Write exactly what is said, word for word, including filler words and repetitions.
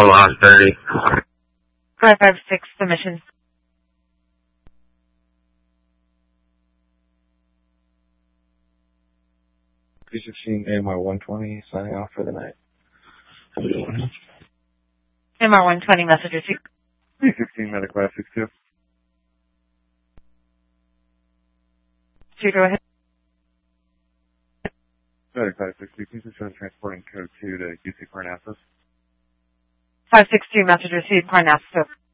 Lost thirty. five five six, submission. three sixteen A M R one twenty, signing off for the night. M R one twenty, message received. three sixteen, Medic five six two. Two, go ahead. Medic five six two, please ensure transporting code two to U C Parnassus. five six two, message received, Parnassus.